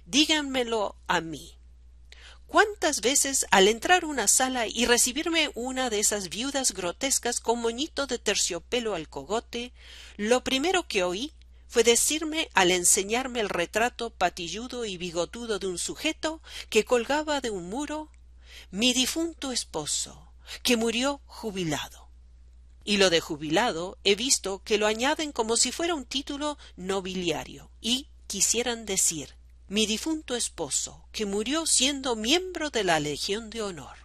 Díganmelo a mí. ¿Cuántas veces al entrar a una sala y recibirme una de esas viudas grotescas con moñito de terciopelo al cogote, lo primero que oí fue decirme al enseñarme el retrato patilludo y bigotudo de un sujeto que colgaba de un muro, mi difunto esposo, que murió jubilado? Y lo de jubilado he visto que lo añaden como si fuera un título nobiliario y quisieran decir mi difunto esposo, que murió siendo miembro de la Legión de Honor.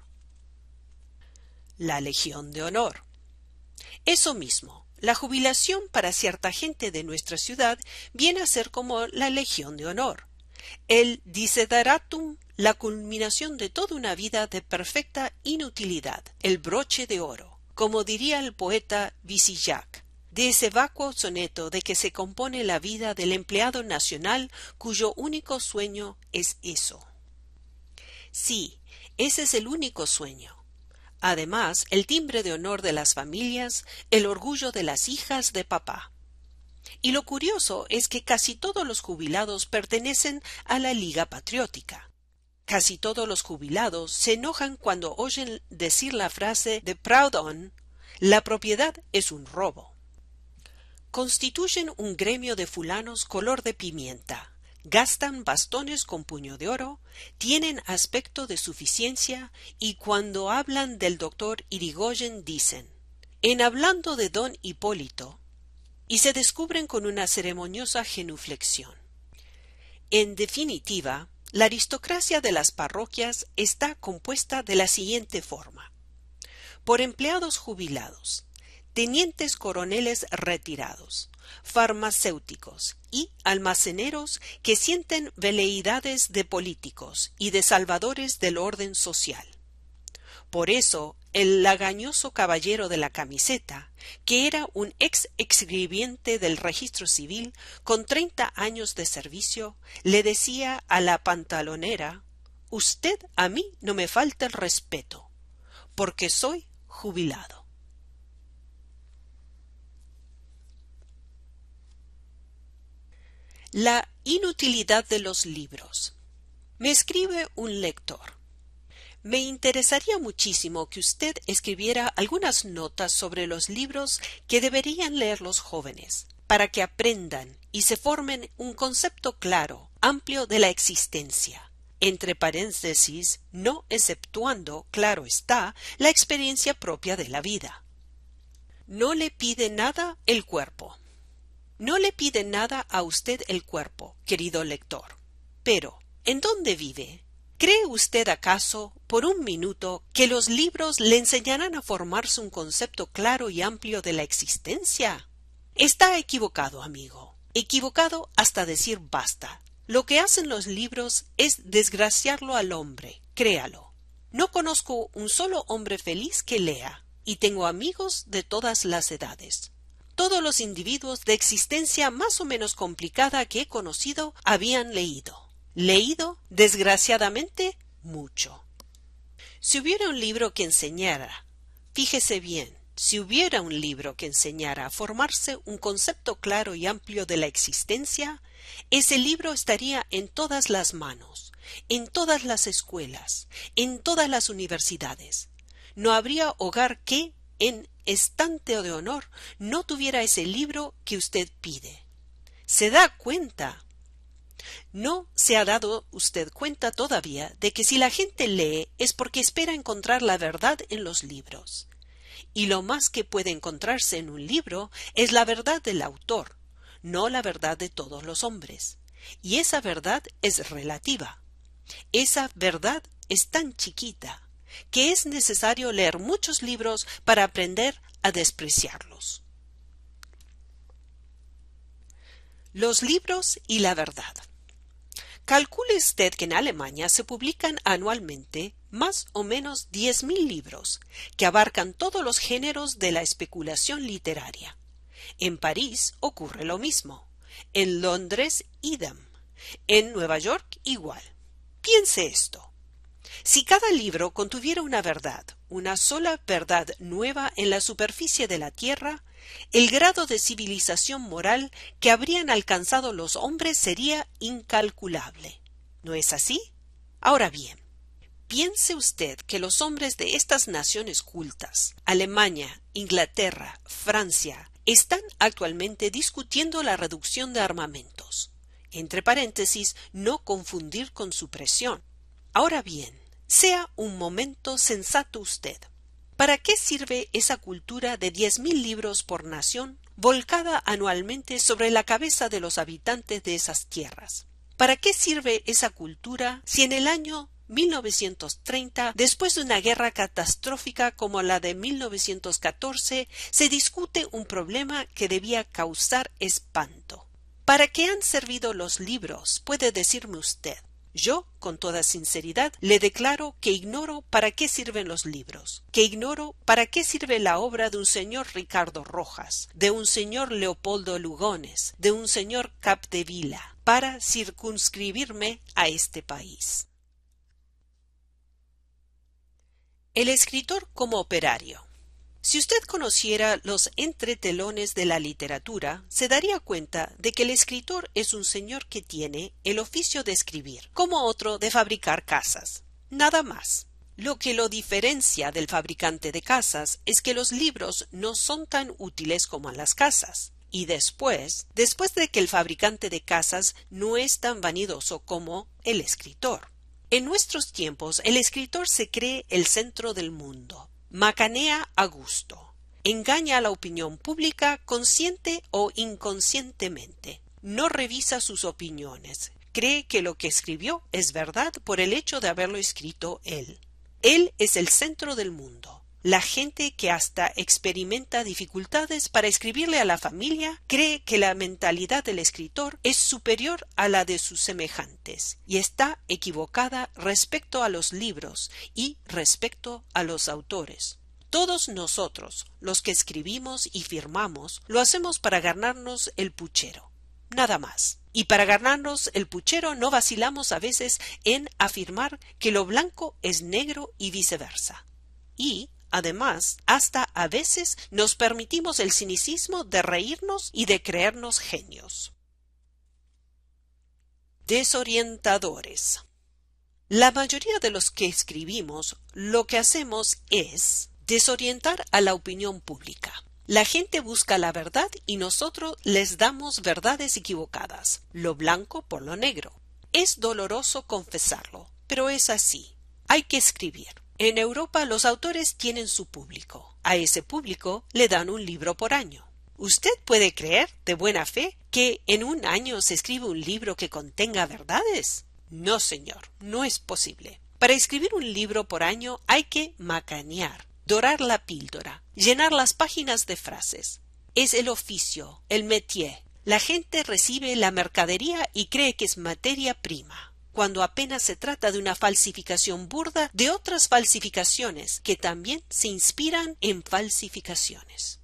La Legión de Honor. Eso mismo, la jubilación para cierta gente de nuestra ciudad viene a ser como la Legión de Honor. El desideratum, la culminación de toda una vida de perfecta inutilidad, el broche de oro, como diría el poeta Visillac, de ese vacuo soneto de que se compone la vida del empleado nacional cuyo único sueño es eso. Sí, ese es el único sueño. Además, el timbre de honor de las familias, el orgullo de las hijas de papá. Y lo curioso es que casi todos los jubilados pertenecen a la Liga Patriótica. Casi todos los jubilados se enojan cuando oyen decir la frase de Proudhon: la propiedad es un robo. Constituyen un gremio de fulanos color de pimienta, gastan bastones con puño de oro, tienen aspecto de suficiencia y cuando hablan del doctor Irigoyen dicen, en hablando de don Hipólito, y se descubren con una ceremoniosa genuflexión. En definitiva, la aristocracia de las parroquias está compuesta de la siguiente forma: por empleados jubilados, tenientes coroneles retirados, farmacéuticos y almaceneros que sienten veleidades de políticos y de salvadores del orden social. Por eso, el lagañoso caballero de la camiseta, que era un ex escribiente del registro civil con 30 años de servicio, le decía a la pantalonera: «Usted a mí no me falta el respeto, porque soy jubilado». La inutilidad de los libros. Me escribe un lector: me interesaría muchísimo que usted escribiera algunas notas sobre los libros que deberían leer los jóvenes, para que aprendan y se formen un concepto claro, amplio de la existencia, entre paréntesis, no exceptuando, claro está, la experiencia propia de la vida. No le pide nada el cuerpo. No le pide nada a usted el cuerpo, querido lector. Pero, ¿en dónde vive? ¿Cree usted acaso, por un minuto, que los libros le enseñarán a formarse un concepto claro y amplio de la existencia? Está equivocado, amigo. Equivocado hasta decir basta. Lo que hacen los libros es desgraciarlo al hombre, créalo. No conozco un solo hombre feliz que lea, y tengo amigos de todas las edades. Todos los individuos de existencia más o menos complicada que he conocido habían leído. Leído, desgraciadamente, mucho. Si hubiera un libro que enseñara, fíjese bien, si hubiera un libro que enseñara a formarse un concepto claro y amplio de la existencia, ese libro estaría en todas las manos, en todas las escuelas, en todas las universidades. No habría hogar que, en estante de honor, no tuviera ese libro que usted pide. ¿Se da cuenta? No se ha dado usted cuenta todavía de que si la gente lee es porque espera encontrar la verdad en los libros. Y lo más que puede encontrarse en un libro es la verdad del autor, no la verdad de todos los hombres. Y esa verdad es relativa. Esa verdad es tan chiquita que es necesario leer muchos libros para aprender a despreciarlos. Los libros y la verdad. Calcule usted que en Alemania se publican anualmente más o menos 10.000 libros, que abarcan todos los géneros de la especulación literaria. En París ocurre lo mismo. En Londres, idem. En Nueva York, igual. Piense esto. Si cada libro contuviera una verdad, una sola verdad nueva en la superficie de la tierra, el grado de civilización moral que habrían alcanzado los hombres sería incalculable. ¿No es así? Ahora bien, piense usted que los hombres de estas naciones cultas, Alemania, Inglaterra, Francia, están actualmente discutiendo la reducción de armamentos. Entre paréntesis, no confundir con supresión. Ahora bien, sea un momento sensato usted. ¿Para qué sirve esa cultura de 10.000 libros por nación volcada anualmente sobre la cabeza de los habitantes de esas tierras? ¿Para qué sirve esa cultura si en el año 1930, después de una guerra catastrófica como la de 1914, se discute un problema que debía causar espanto? ¿Para qué han servido los libros? Puede decirme usted. Yo, con toda sinceridad, le declaro que ignoro para qué sirven los libros, que ignoro para qué sirve la obra de un señor Ricardo Rojas, de un señor Leopoldo Lugones, de un señor Capdevila, para circunscribirme a este país. El escritor como operario. Si usted conociera los entretelones de la literatura, se daría cuenta de que el escritor es un señor que tiene el oficio de escribir, como otro de fabricar casas. Nada más. Lo que lo diferencia del fabricante de casas es que los libros no son tan útiles como las casas. Y después de que el fabricante de casas no es tan vanidoso como el escritor. En nuestros tiempos, el escritor se cree el centro del mundo. Macanea a gusto. Engaña a la opinión pública consciente o inconscientemente. No revisa sus opiniones. Cree que lo que escribió es verdad por el hecho de haberlo escrito él. Él es el centro del mundo. La gente que hasta experimenta dificultades para escribirle a la familia cree que la mentalidad del escritor es superior a la de sus semejantes y está equivocada respecto a los libros y respecto a los autores. Todos nosotros, los que escribimos y firmamos, lo hacemos para ganarnos el puchero. Nada más. Y para ganarnos el puchero no vacilamos a veces en afirmar que lo blanco es negro y viceversa. Y además, hasta a veces nos permitimos el cinicismo de reírnos y de creernos genios. Desorientadores. La mayoría de los que escribimos lo que hacemos es desorientar a la opinión pública. La gente busca la verdad y nosotros les damos verdades equivocadas, lo blanco por lo negro. Es doloroso confesarlo, pero es así. Hay que escribir. En Europa los autores tienen su público. A ese público le dan un libro por año. ¿Usted puede creer, de buena fe, que en un año se escribe un libro que contenga verdades? No, señor, no es posible. Para escribir un libro por año hay que macanear, dorar la píldora, llenar las páginas de frases. Es el oficio, el métier. La gente recibe la mercadería y cree que es materia prima, cuando apenas se trata de una falsificación burda de otras falsificaciones que también se inspiran en falsificaciones.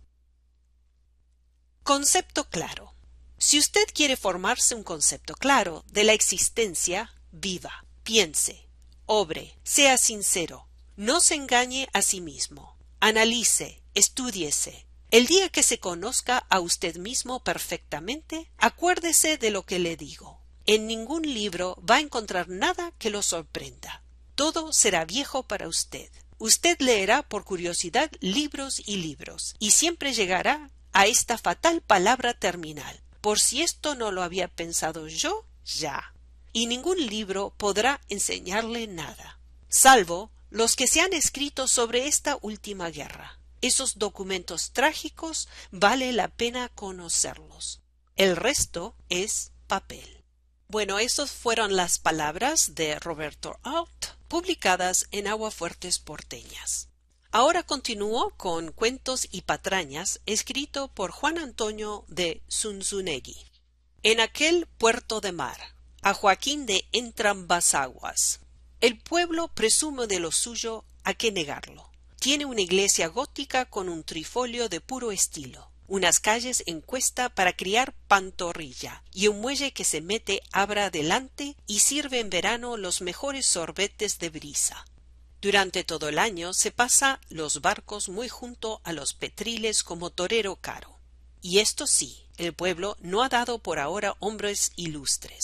Concepto claro. Si usted quiere formarse un concepto claro de la existencia, viva, piense, obre, sea sincero, no se engañe a sí mismo, analice, estúdiese. El día que se conozca a usted mismo perfectamente, acuérdese de lo que le digo. En ningún libro va a encontrar nada que lo sorprenda. Todo será viejo para usted. Usted leerá por curiosidad libros y siempre llegará a esta fatal palabra terminal. Por si esto no lo había pensado yo, ya. Y ningún libro podrá enseñarle nada, salvo los que se han escrito sobre esta última guerra. Esos documentos trágicos vale la pena conocerlos. El resto es papel. Bueno, esas fueron las palabras de Roberto Alt, publicadas en Aguafuertes Porteñas. Ahora continúo con Cuentos y patrañas, escrito por Juan Antonio de Zunzunegui. En aquel puerto de mar, a Joaquín de Entrambas-Aguas. El pueblo presume de lo suyo, ¿a qué negarlo? Tiene una iglesia gótica con un trifolio de puro estilo, unas calles en cuesta para criar pantorrilla y un muelle que se mete abra adelante y sirve en verano los mejores sorbetes de brisa. Durante todo el año se pasa los barcos muy junto a los petriles como torero caro. Y esto sí, el pueblo no ha dado por ahora hombres ilustres.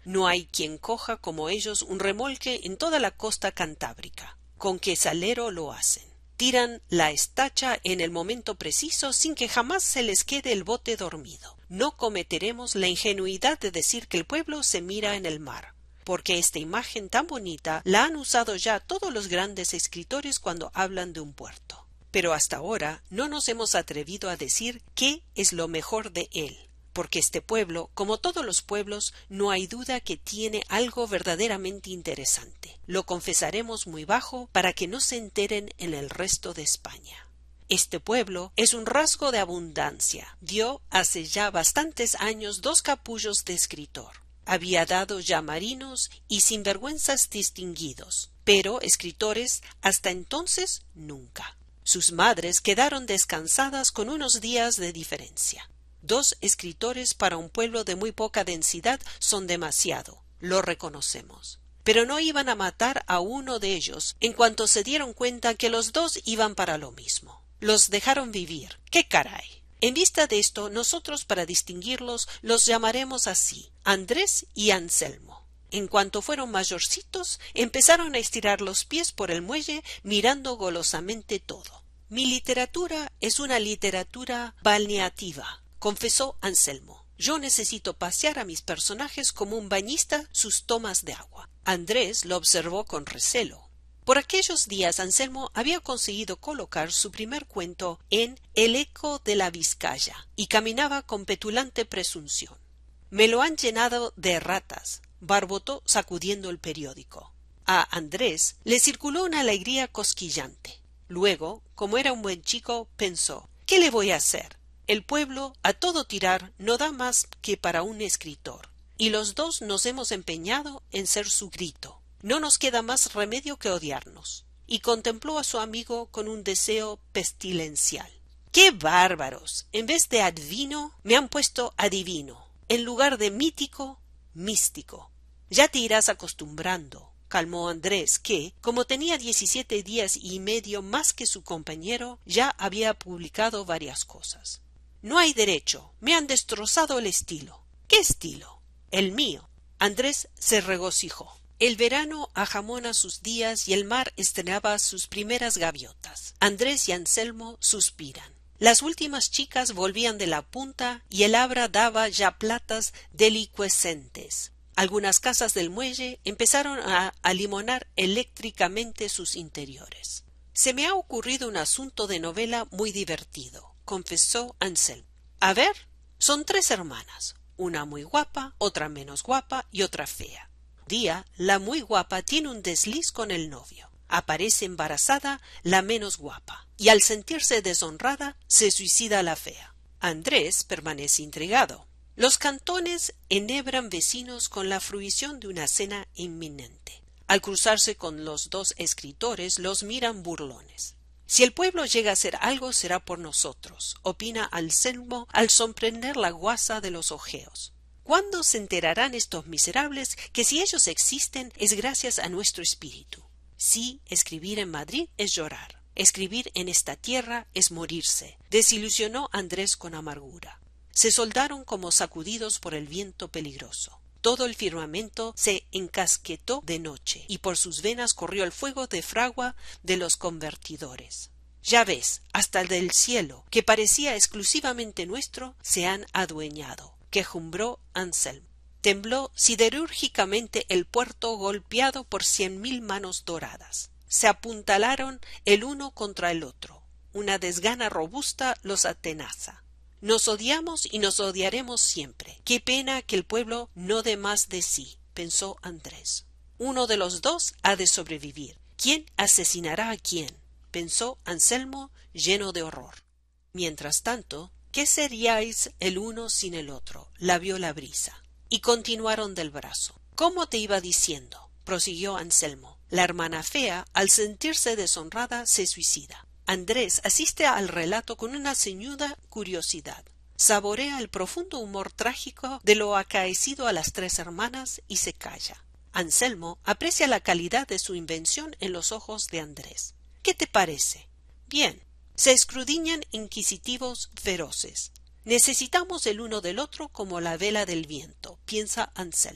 No hay quien coja como ellos un remolque en toda la costa cantábrica. Con qué salero lo hacen. Tiran la estacha en el momento preciso sin que jamás se les quede el bote dormido. No cometeremos la ingenuidad de decir que el pueblo se mira en el mar, porque esta imagen tan bonita la han usado ya todos los grandes escritores cuando hablan de un puerto. Pero hasta ahora no nos hemos atrevido a decir qué es lo mejor de él, porque este pueblo, como todos los pueblos, no hay duda que tiene algo verdaderamente interesante. Lo confesaremos muy bajo para que no se enteren en el resto de España. Este pueblo es un rasgo de abundancia. Dio hace ya bastantes años 2 capullos de escritor. Había dado ya marinos y sinvergüenzas distinguidos, pero escritores hasta entonces nunca. Sus madres quedaron descansadas con unos días de diferencia. 2 escritores para un pueblo de muy poca densidad son demasiado, lo reconocemos. Pero no iban a matar a uno de ellos en cuanto se dieron cuenta que los 2 iban para lo mismo. Los dejaron vivir. ¡Qué caray! En vista de esto, nosotros para distinguirlos los llamaremos así, Andrés y Anselmo. En cuanto fueron mayorcitos, empezaron a estirar los pies por el muelle mirando golosamente todo. Mi literatura es una literatura balneativa, confesó Anselmo. Yo necesito pasear a mis personajes como un bañista sus tomas de agua. Andrés lo observó con recelo. Por aquellos días Anselmo había conseguido colocar su primer cuento en El eco de la Vizcaya y caminaba con petulante presunción. Me lo han llenado de erratas, barbotó sacudiendo el periódico. A Andrés le circuló una alegría cosquillante. Luego, como era un buen chico, pensó, ¿qué le voy a hacer? El pueblo, a todo tirar, no da más que para un escritor, y los 2 nos hemos empeñado en ser su grito. No nos queda más remedio que odiarnos. Y contempló a su amigo con un deseo pestilencial. ¡Qué bárbaros! En vez de adivino, me han puesto adivino. En lugar de mítico, místico. Ya te irás acostumbrando, calmó Andrés, que, como tenía 17 días y medio más que su compañero, ya había publicado varias cosas. No hay derecho, me han destrozado el estilo. ¿Qué estilo? El mío. Andrés se regocijó. El verano ajamona sus días y el mar estrenaba sus primeras gaviotas. Andrés y Anselmo suspiran. Las últimas chicas volvían de la punta y el Abra daba ya platas delicuescentes. Algunas casas del muelle empezaron a alimonar eléctricamente sus interiores. Se me ha ocurrido un asunto de novela muy divertido, confesó Anselmo. A ver, son 3 hermanas, una muy guapa, otra menos guapa y otra fea. Día, la muy guapa tiene un desliz con el novio. Aparece embarazada la menos guapa, y al sentirse deshonrada se suicida la fea. Andrés permanece intrigado. Los cantones enhebran vecinos con la fruición de una cena inminente. Al cruzarse con los 2 escritores los miran burlones. Si el pueblo llega a hacer algo será por nosotros, opina Anselmo al sorprender la guasa de los ojeos. ¿Cuándo se enterarán estos miserables que si ellos existen es gracias a nuestro espíritu? Sí, escribir en Madrid es llorar. Escribir en esta tierra es morirse, desilusionó Andrés con amargura. Se soldaron como sacudidos por el viento peligroso. Todo el firmamento se encasquetó de noche, y por sus venas corrió el fuego de fragua de los convertidores. Ya ves, hasta el del cielo, que parecía exclusivamente nuestro, se han adueñado, quejumbró Anselmo. Tembló siderúrgicamente el puerto golpeado por 100.000 manos doradas. Se apuntalaron el uno contra el otro. Una desgana robusta los atenaza. Nos odiamos y nos odiaremos siempre. Qué pena que el pueblo no dé más de sí, pensó Andrés. Uno de los 2 ha de sobrevivir. ¿Quién asesinará a quién? Pensó Anselmo lleno de horror. Mientras tanto, ¿qué seríais el uno sin el otro? La vio la brisa. Y continuaron del brazo. ¿Cómo te iba diciendo? Prosiguió Anselmo. La hermana fea, al sentirse deshonrada, se suicida. Andrés asiste al relato con una ceñuda curiosidad. Saborea el profundo humor trágico de lo acaecido a las 3 hermanas y se calla. Anselmo aprecia la calidad de su invención en los ojos de Andrés. ¿Qué te parece? Bien. Se escudriñan inquisitivos feroces. Necesitamos el uno del otro como la vela del viento, piensa Anselmo.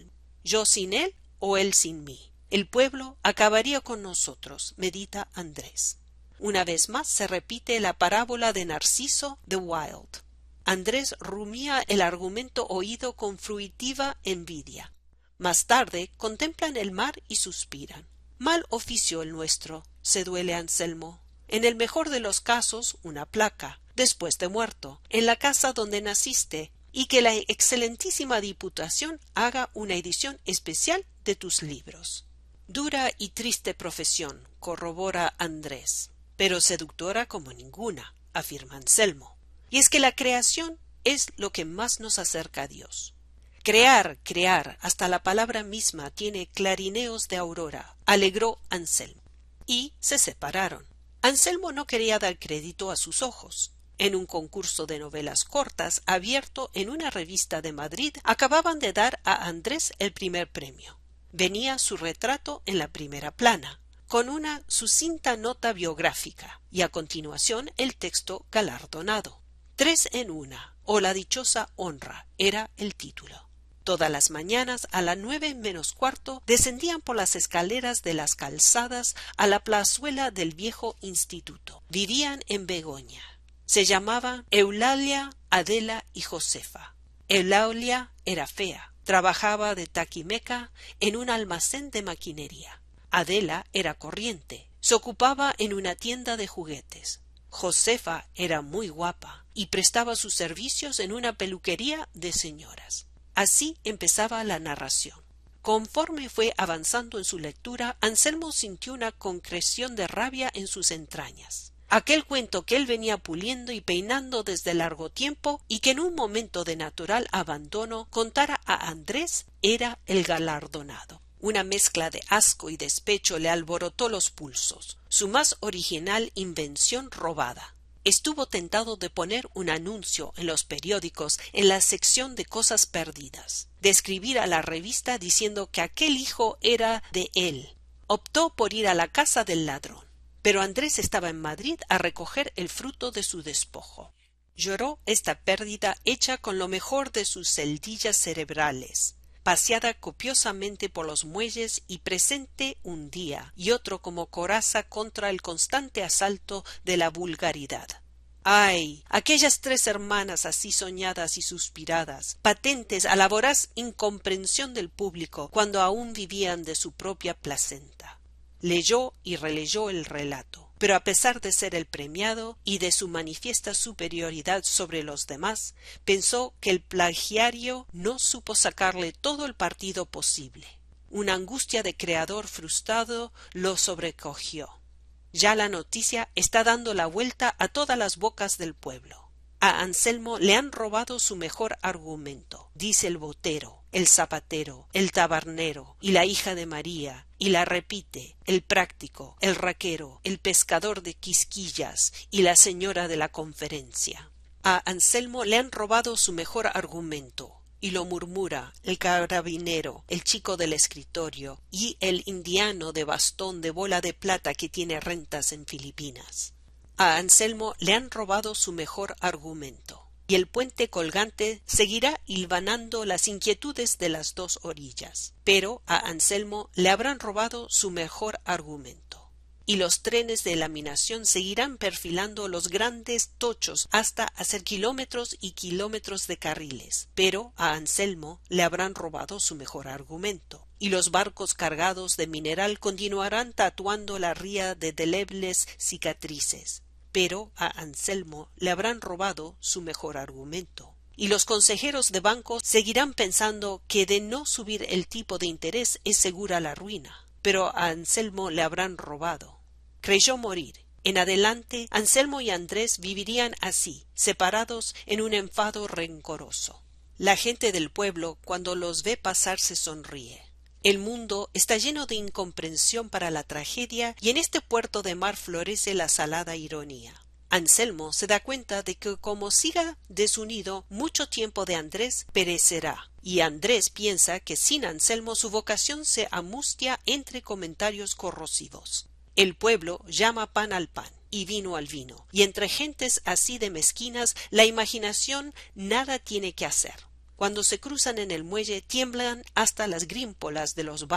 yo sin él o él sin mí. El pueblo acabaría con nosotros, medita Andrés. Una vez más se repite la parábola de Narciso de Wilde. Andrés rumía el argumento oído con fruitiva envidia. Más tarde contemplan el mar y suspiran. Mal oficio el nuestro, se duele Anselmo. En el mejor de los casos, una placa, después de muerto, en la casa donde naciste, y que la excelentísima Diputación haga una edición especial de tus libros. Dura y triste profesión, corrobora Andrés, pero seductora como ninguna, afirma Anselmo. Y es que la creación es lo que más nos acerca a Dios. Crear, crear, hasta la palabra misma tiene clarineos de aurora, alegró Anselmo. Y se separaron. Anselmo no quería dar crédito a sus ojos. En un concurso de novelas cortas abierto en una revista de Madrid acababan de dar a Andrés el primer premio. Venía su retrato en la primera plana, con una sucinta nota biográfica, y a continuación el texto galardonado. 3 en 1, o la dichosa honra, era el título. Todas las mañanas a las 9 menos cuarto descendían por las escaleras de las calzadas a la plazuela del viejo instituto. Vivían en Begoña. Se llamaban Eulalia, Adela y Josefa. Eulalia era fea, trabajaba de taquimeca en un almacén de maquinería. Adela era corriente, se ocupaba en una tienda de juguetes. Josefa era muy guapa y prestaba sus servicios en una peluquería de señoras. Así empezaba la narración. Conforme fue avanzando en su lectura, Anselmo sintió una concreción de rabia en sus entrañas. Aquel cuento que él venía puliendo y peinando desde largo tiempo y que en un momento de natural abandono contara a Andrés era el galardonado. Una mezcla de asco y despecho le alborotó los pulsos, su más original invención robada. Estuvo tentado de poner un anuncio en los periódicos en la sección de cosas perdidas, de escribir a la revista diciendo que aquel hijo era de él. Optó por ir a la casa del ladrón. Pero Andrés estaba en Madrid a recoger el fruto de su despojo. Lloró esta pérdida hecha con lo mejor de sus celdillas cerebrales, paseada copiosamente por los muelles y presente un día y otro como coraza contra el constante asalto de la vulgaridad. ¡Ay! Aquellas 3 hermanas así soñadas y suspiradas, patentes a la voraz incomprensión del público cuando aún vivían de su propia placenta. Leyó y releyó el relato, pero a pesar de ser el premiado y de su manifiesta superioridad sobre los demás, pensó que el plagiario no supo sacarle todo el partido posible. Una angustia de creador frustrado lo sobrecogió. Ya la noticia está dando la vuelta a todas las bocas del pueblo. A Anselmo le han robado su mejor argumento, dice el botero, el zapatero, el tabernero y la hija de María, y la repite el práctico, el raquero, el pescador de Quisquillas y la señora de la conferencia. A Anselmo le han robado su mejor argumento, y lo murmura el carabinero, el chico del escritorio y el indiano de bastón de bola de plata que tiene rentas en Filipinas. A Anselmo le han robado su mejor argumento, y el puente colgante seguirá hilvanando las inquietudes de las 2 orillas. Pero a Anselmo le habrán robado su mejor argumento, y los trenes de laminación seguirán perfilando los grandes tochos hasta hacer kilómetros y kilómetros de carriles. Pero a Anselmo le habrán robado su mejor argumento, y los barcos cargados de mineral continuarán tatuando la ría de delebles cicatrices. Pero a Anselmo le habrán robado su mejor argumento, y los consejeros de banco seguirán pensando que de no subir el tipo de interés es segura la ruina. Pero a Anselmo le habrán robado. Creyó morir. En adelante, Anselmo y Andrés vivirían así, separados en un enfado rencoroso. La gente del pueblo, cuando los ve pasar, se sonríe. El mundo está lleno de incomprensión para la tragedia y en este puerto de mar florece la salada ironía. Anselmo se da cuenta de que como siga desunido, mucho tiempo de Andrés perecerá, y Andrés piensa que sin Anselmo su vocación se amustia entre comentarios corrosivos. El pueblo llama pan al pan y vino al vino, y entre gentes así de mezquinas la imaginación nada tiene que hacer. Cuando se cruzan en el muelle tiemblan hasta las grímpolas de los